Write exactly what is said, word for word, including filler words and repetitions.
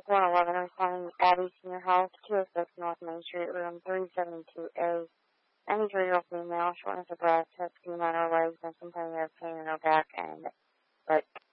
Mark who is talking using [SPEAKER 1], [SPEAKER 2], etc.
[SPEAKER 1] one eleven, I'm calling Abby Senior Health, two oh six North Main Street, room three seventy-two A. ninety-three-year-old female, shortness of breath, has schema on her legs, and some kind of pain in her back and butt.